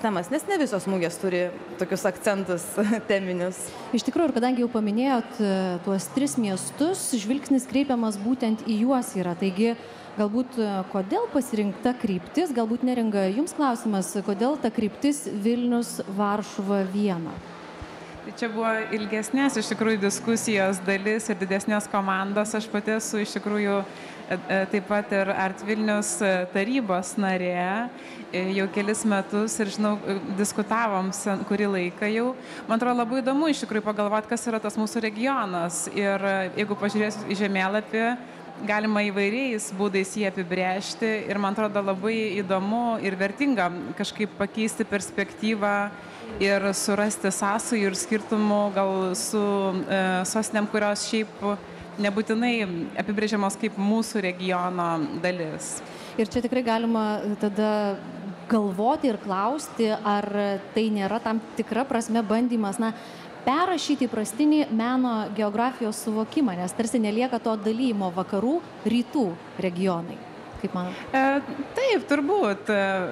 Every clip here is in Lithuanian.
temas, nes ne visos mugės turi tokius akcentus teminius. Iš tikrųjų, ir kadangi jau paminėjot tuos 3 miestus, žvilgsnis kreipiamas būtent į juos yra. Taigi, galbūt kodėl pasirinkta kryptis, galbūt Neringa, jums klausimas, kodėl ta kryptis Vilnius, Varšuva, Viena? Tai čia buvo ilgesnės iš tikrųjų diskusijos dalis ir didesnės komandos. Aš pati esu iš tikrųjų taip pat ir Art Vilnius tarybos narė jau kelis metus ir žinau, diskutavom kurį laiką jau. Man atrodo labai įdomu iš tikrųjų pagalvoti, kas yra tas mūsų regionas. Ir jeigu pažiūrėsiu į žemėlapį, galima įvairiais būdais jį apibrėžti ir man atrodo labai įdomu ir vertinga kažkaip pakeisti perspektyvą ir surasti sąsajų ir skirtumų gal su sostinėm, kurios šiaip nebūtinai apibrėžiamos kaip mūsų regiono dalis. Ir čia tikrai galima tada galvoti ir klausti, ar tai nėra tam tikra prasme bandymas, perrašyti įprastinį meno geografijos suvokimą, nes tarsi nelieka to dalymo vakarų, rytų regionai. Kaip manot? Taip, turbūt.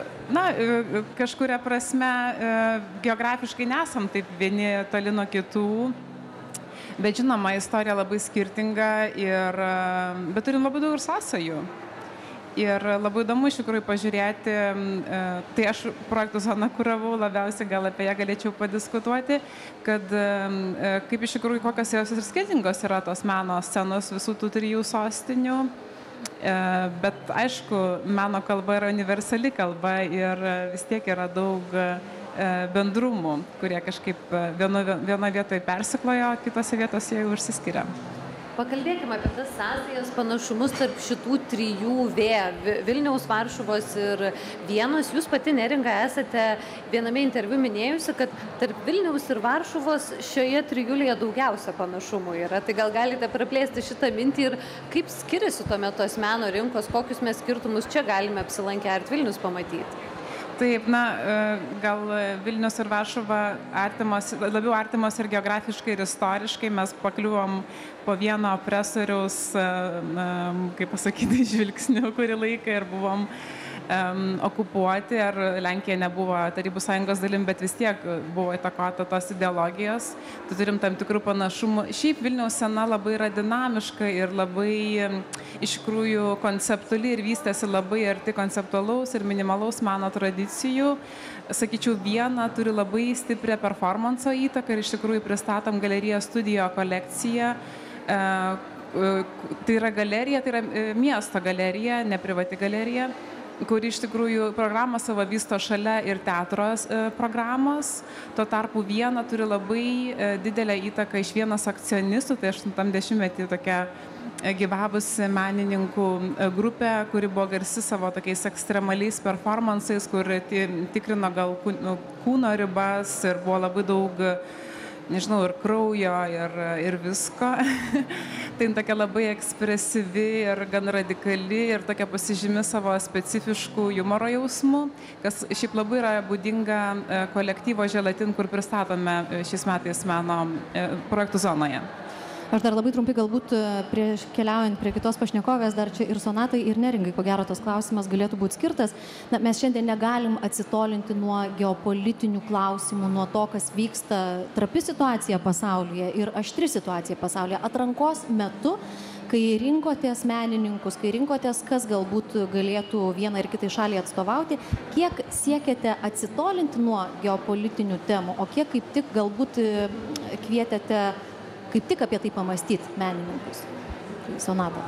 Kažkuria prasme geografiškai nesam taip vieni toli nuo kitų, bet žinoma, istorija labai skirtinga, bet turim labai daug ir sąsajų. Ir labai įdomu iš tikrųjų pažiūrėti, tai aš projektų zoną kuravau, labiausiai gal apie ją galėčiau padiskutuoti, kad kaip iš tikrųjų kokios jos ir skirtingos yra tos meno scenos visų tų 3 sostinių. Bet aišku, meno kalba yra universali kalba ir vis tiek yra daug bendrumų, kurie kažkaip vienoje vietoje persiklojo, kitose vietose jau išsiskiria. Pakalbėkime apie tas sąsajas, panašumus tarp šitų 3 Vilniaus, Varšuvos ir Vienos. Jūs pati, Neringa, esate viename interviu minėjusi, kad tarp Vilniaus ir Varšuvos šioje trijulėje daugiausia panašumų yra. Tai gal galite praplėsti šitą mintį ir kaip skiriasi tuomet tos meno rinkos, kokius mes skirtumus čia galime apsilankę Art Vilnius pamatyti? Taip, gal Vilnius ir Varšuva labiau artimos ir geografiškai ir istoriškai. Mes pakliuvom po vieno opresoriaus, kaip pasakyti, žvilgsnių kurį laiką ir buvom okupuoti, ar Lenkija nebuvo Tarybų Sąjungos dalim, bet vis tiek buvo įtakota tos ideologijos. Tai turim tam tikrų panašumų. Šiaip Vilniaus scena labai yra dinamiška ir labai iš tikrųjų konceptuali ir vystėsi labai arti konceptualaus ir minimalaus meno tradicijų. Sakyčiau, Viena turi labai stiprią performanso įtaką ir iš tikrųjų pristatom galeriją Studio kolekciją. Tai yra galerija, tai yra miesto galerija, ne privati galerija, kuri iš tikrųjų programą savo vysto šalia ir teatros programos. Tuo tarpu Viena turi labai didelę įtaką iš Vienos akcionistų, tai 80-metį tokia gyvavusi menininkų grupė, kuri buvo garsi savo tokiais ekstremaliais performansais, kur tikrino gal kūno ribas ir buvo labai daug, nežinau, ir kraujo, ir visko. Tai tokia labai ekspresyvi ir gan radikali ir tokia pasižymi savo specifiškų humoro jausmų, kas šiaip labai yra būdinga kolektyvo Želatin, kur pristatome šiais metais meno projektų zonoje. Aš dar labai trumpai galbūt prieš keliaujant prie kitos pašnekovės, dar čia ir Sonatai, ir Neringai, ko gero tas klausimas galėtų būti skirtas. Mes šiandien negalim atsitolinti nuo geopolitinių klausimų, nuo to, kas vyksta, trapi situacija pasaulyje ir aštri situacija pasaulyje. Atrankos metu, kai rinkotės menininkus, kai rinkotės, kas galbūt galėtų vieną ir kitai šalį atstovauti, kiek siekėte atsitolinti nuo geopolitinių temų, o kiek kaip tik galbūt kvietėte kaip tik apie tai pamastyti menininkus? Sonata.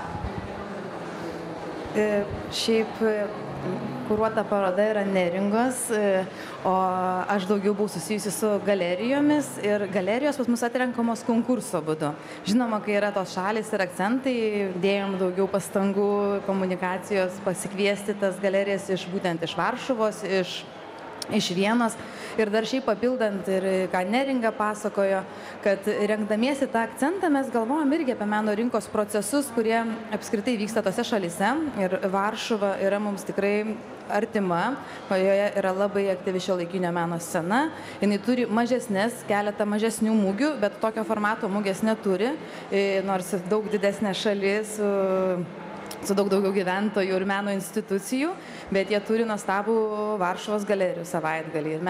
Šiaip kuruota paroda yra Neringos, o aš daugiau buvau susijusi su galerijomis ir galerijos pas mus atrenkamos konkurso būdu. Žinoma, kai yra tos šalys ir akcentai, dėjom daugiau pastangų komunikacijos pasikviesti tas galerijas būtent iš Varšuvos, iš Vienos. Ir dar šiaip papildant ir ką Neringa pasakojo, kad rengdamiesi tą akcentą mes galvojam irgi apie meno rinkos procesus, kurie apskritai vyksta tose šalyse. Ir Varšuva yra mums tikrai artima, joje yra labai aktyvi šiuolaikinio meno scena. Jis turi keletą mažesnių mūgių, bet tokio formato mūgės neturi, nors daug didesnė šalis su daug daugiau gyventojų ir meno institucijų, bet jie turi nuostabų Varšuvos galerijų savaitgalį.